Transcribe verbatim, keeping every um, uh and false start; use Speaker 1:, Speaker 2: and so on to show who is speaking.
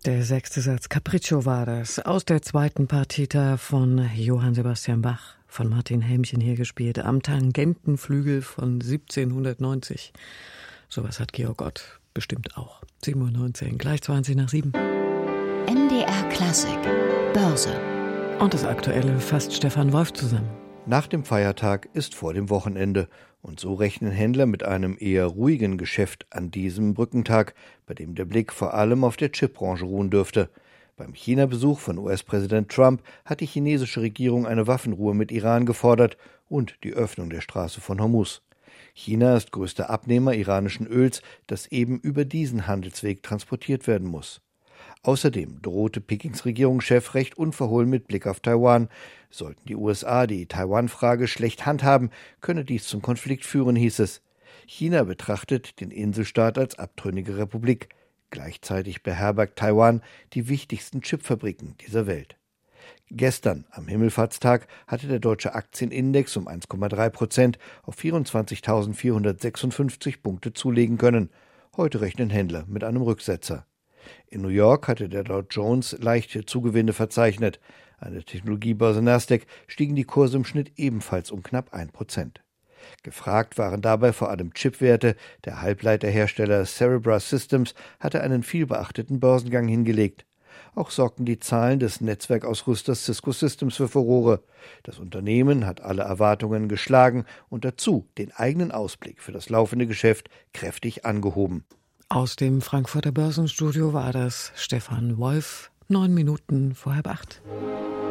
Speaker 1: Der sechste Satz Capriccio war das, aus der zweiten Partita von Johann Sebastian Bach, von Martin Helmchen hier gespielt, am Tangentenflügel von siebzehnhundertneunzig. Sowas hat Georg Ott bestimmt auch. sieben Uhr neunzehn, gleich zwanzig nach sieben.
Speaker 2: M D R Klassik, Börse.
Speaker 1: Und das Aktuelle fasst Stefan Wolf zusammen.
Speaker 3: Nach dem Feiertag ist vor dem Wochenende und so rechnen Händler mit einem eher ruhigen Geschäft an diesem Brückentag, bei dem der Blick vor allem auf der Chipbranche ruhen dürfte. Beim China-Besuch von U S-Präsident Trump hat die chinesische Regierung eine Waffenruhe mit Iran gefordert und die Öffnung der Straße von Hormuz. China ist größter Abnehmer iranischen Öls, das eben über diesen Handelsweg transportiert werden muss. Außerdem drohte Pekings Regierungschef recht unverhohlen mit Blick auf Taiwan. Sollten die U S A die Taiwan-Frage schlecht handhaben, könne dies zum Konflikt führen, hieß es. China betrachtet den Inselstaat als abtrünnige Republik. Gleichzeitig beherbergt Taiwan die wichtigsten Chipfabriken dieser Welt. Gestern, am Himmelfahrtstag, hatte der deutsche Aktienindex um eins Komma drei Prozent auf vierundzwanzigtausendvierhundertsechsundfünfzig Punkte zulegen können. Heute rechnen Händler mit einem Rücksetzer. In New York hatte der Dow Jones leichte Zugewinne verzeichnet. An der Technologiebörse Nasdaq stiegen die Kurse im Schnitt ebenfalls um knapp ein Prozent. Gefragt waren dabei vor allem Chipwerte. Der Halbleiterhersteller Cerebras Systems hatte einen vielbeachteten Börsengang hingelegt. Auch sorgten die Zahlen des Netzwerkausrüsters Cisco Systems für Furore. Das Unternehmen hat alle Erwartungen geschlagen und dazu den eigenen Ausblick für das laufende Geschäft kräftig angehoben.
Speaker 1: Aus dem Frankfurter Börsenstudio war das Stefan Wolf, neun Minuten vor halb acht.